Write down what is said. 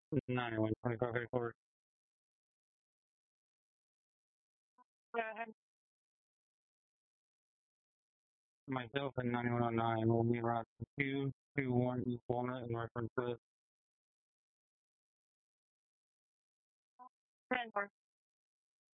91, 25, 34. Myself and 9109 will be around 221 East Walnut in reference to